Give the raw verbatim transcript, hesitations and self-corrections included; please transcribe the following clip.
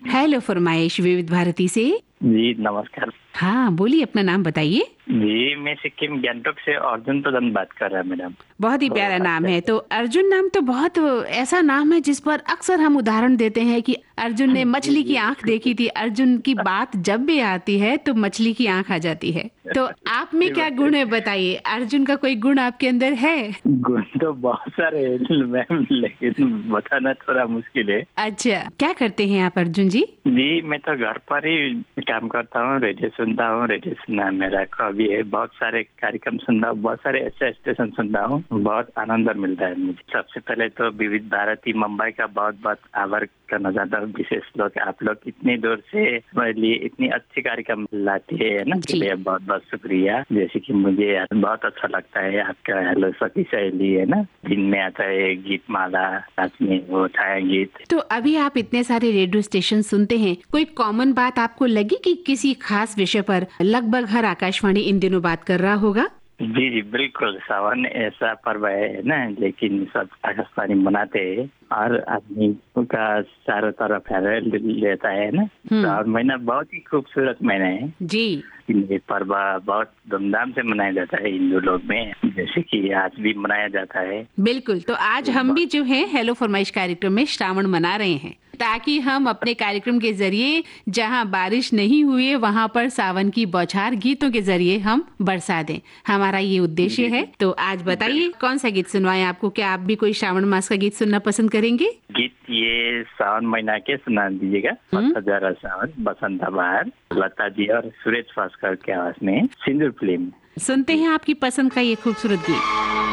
Hello फरमाइश विविध भारती से। जी नमस्कार। हाँ बोलिए, अपना नाम बताइए। जी मैं सिक्किम गैंगटॉक से अर्जुन प्रधान बात कर रहा हूँ मैडम। बहुत ही तो प्यारा नाम आपसे है। तो अर्जुन नाम तो बहुत ऐसा नाम है जिस पर अक्सर हम उदाहरण देते हैं कि अर्जुन ने जी मछली की जी आंख देखी थी। अर्जुन की बात जब भी आती है तो मछली की आंख आ जाती है। तो आप में ये क्या बात गुण है है। बताइए, अर्जुन का कोई गुण आपके अंदर है? गुण तो बहुत सारे हैं मैम, लेकिन बताना थोड़ा मुश्किल है। अच्छा, क्या करते हैं आप अर्जुन जी? जी मैं तो घर पर ही काम करता हूँ, रेडियो सुनता हूँ। रेडियो सुनना मेरा हॉबी है। बहुत सारे कार्यक्रम सुनता हूँ, बहुत सारे ऐसे स्टेशन सुनता हूँ, बहुत आनंद मिलता है मुझे। सबसे पहले तो विविध भारती मुंबई का बहुत बहुत आभार करना चाहता हूँ। विशेष लोग आप लोग इतनी दूर से हमारे लिए इतनी अच्छी कार्यक्रम लाते हैं ना, के जी लिए बहुत बहुत शुक्रिया। जैसे कि मुझे बहुत अच्छा लगता है आपका हेलो सखी सहेली है ना, दिन में आता है गीत माला, रात में वो छाया गीत। तो अभी आप इतने सारे रेडियो स्टेशन सुनते हैं, कोई कॉमन बात आपको लगी कि किसी खास विषय पर लगभग हर आकाशवाणी इन दिनों बात कर रहा होगा? जी जी बिल्कुल। सावन ऐसा पर्व है ना, लेकिन सब आकाशवाणी मनाते हैं और आदमी का चारों तरफ फेरवेल लेता है ना। हम्म। श्रावण महीना बहुत ही खूबसूरत महीना है। जी ये पर्व बहुत धूमधाम से मनाया जाता है हिंदू लोग में, जैसे कि आज भी मनाया जाता है। बिल्कुल। तो आज हम भी जो है हेलो फरमाइश कार्यक्रम में श्रावण मना रहे हैं, ताकि हम अपने कार्यक्रम के जरिए जहां बारिश नहीं हुई है वहां पर सावन की बौछार गीतों के जरिए हम बरसा दें। हमारा ये उद्देश्य जी है। जी तो आज बताइए कौन सा गीत सुनवाएं आपको? क्या आप भी कोई श्रावण मास का गीत सुनना पसंद करेंगे? गीत ये सावन महीना के सुना दीजिएगा। हम्म। हजार सावन बसंत बहार, लता जी और सुरेश भास्कर के आवाज में सिंदूर फिल्म। सुनते हैं आपकी पसंद का ये खूबसूरत गीत।